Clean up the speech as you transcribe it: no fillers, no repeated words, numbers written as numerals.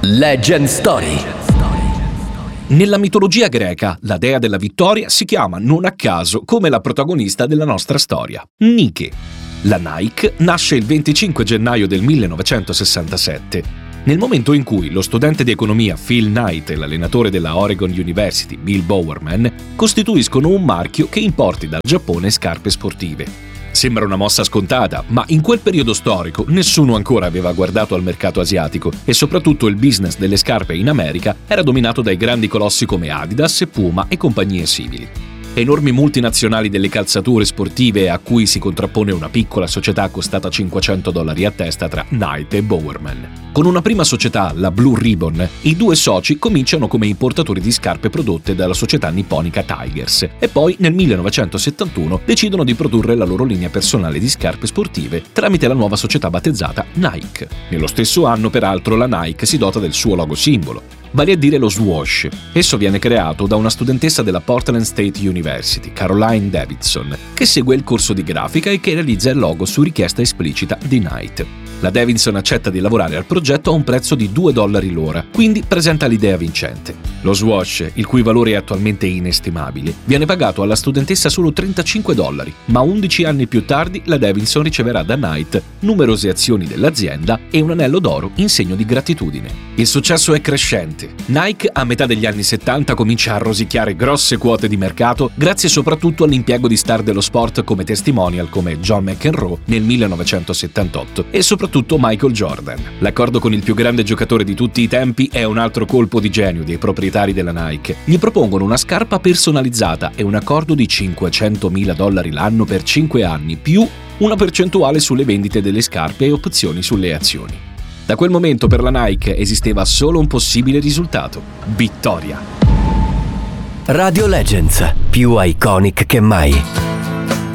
Legend Story. Nella mitologia greca, la dea della vittoria si chiama non a caso come la protagonista della nostra storia, Nike. La Nike nasce il 25 gennaio del 1967, nel momento in cui lo studente di economia Phil Knight e l'allenatore della Oregon University Bill Bowerman costituiscono un marchio che importi dal Giappone scarpe sportive. Sembra una mossa scontata, ma in quel periodo storico nessuno ancora aveva guardato al mercato asiatico e soprattutto il business delle scarpe in America era dominato dai grandi colossi come Adidas, Puma e compagnie simili. Enormi multinazionali delle calzature sportive a cui si contrappone una piccola società costata $500 a testa tra Knight e Bowerman. Con una prima società, la Blue Ribbon, i due soci cominciano come importatori di scarpe prodotte dalla società nipponica Tigers e poi nel 1971 decidono di produrre la loro linea personale di scarpe sportive tramite la nuova società battezzata Nike. Nello stesso anno, peraltro, la Nike si dota del suo logo simbolo, vale a dire lo swoosh. Esso viene creato da una studentessa della Portland State University, Caroline Davidson, che segue il corso di grafica e che realizza il logo su richiesta esplicita di Knight. La Davidson accetta di lavorare al progetto a un prezzo di $2 l'ora, quindi presenta l'idea vincente. Lo swoosh, il cui valore è attualmente inestimabile, viene pagato alla studentessa solo $35, ma 11 anni più tardi la Davidson riceverà da Knight numerose azioni dell'azienda e un anello d'oro in segno di gratitudine. Il successo è crescente. Nike a metà degli anni 70 comincia a rosicchiare grosse quote di mercato grazie soprattutto all'impiego di star dello sport come testimonial come John McEnroe nel 1978 e soprattutto Michael Jordan. L'accordo con il più grande giocatore di tutti i tempi è un altro colpo di genio dei proprietari della Nike. Gli propongono una scarpa personalizzata e un accordo di $500.000 l'anno per 5 anni, più una percentuale sulle vendite delle scarpe e opzioni sulle azioni. Da quel momento per la Nike esisteva solo un possibile risultato: vittoria. Radio Legends, più iconic che mai.